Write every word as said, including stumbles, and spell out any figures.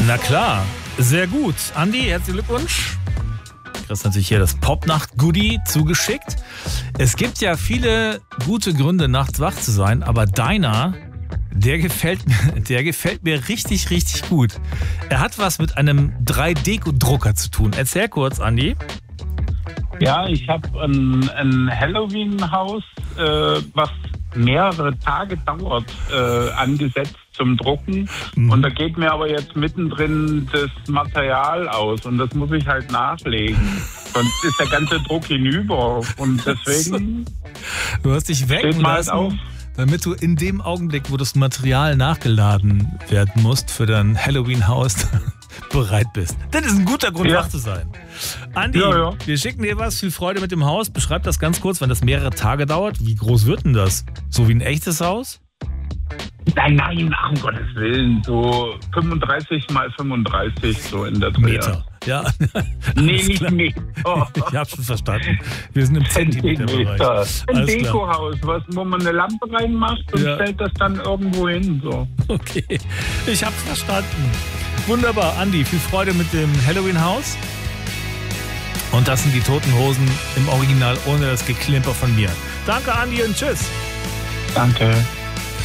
Na klar, sehr gut. Andi, herzlichen Glückwunsch. Du kriegst natürlich hier das Popnacht-Goodie zugeschickt. Es gibt ja viele gute Gründe, nachts wach zu sein, aber deiner, der gefällt mir, der gefällt mir richtig, richtig gut. Er hat was mit einem drei D Drucker zu tun. Erzähl kurz, Andi. Ja, ich habe ein, ein Halloween-Haus, äh, was mehrere Tage dauert, äh, angesetzt zum Drucken. Mhm. Und da geht mir aber jetzt mittendrin das Material aus und das muss ich halt nachlegen. Sonst ist der ganze Druck hinüber und deswegen... Du hast dich wecken lassen, auf. Damit du in dem Augenblick, wo das Material nachgeladen werden muss für dein Halloween-Haus, bereit bist. Das ist ein guter Grund, ja. wach zu sein. Andi, ja, ja. wir schicken dir was. Viel Freude mit dem Haus. Beschreib das ganz kurz, wenn das mehrere Tage dauert. Wie groß wird denn das? So wie ein echtes Haus? Nein, nein, ach, um Gottes Willen. So fünfunddreißig mal fünfunddreißig, so in der Dreh. Meter. Ja. Nee, nicht Meter. Oh. Ich hab's schon verstanden. Wir sind im Zentimeterbereich. Ein Dekohaus, was, wo man eine Lampe reinmacht und ja. stellt das dann irgendwo hin. So. Okay, ich hab's verstanden. Wunderbar, Andi, viel Freude mit dem Halloween-Haus. Und das sind die Toten Hosen im Original ohne das Geklimper von mir. Danke, Andi, und tschüss. Danke.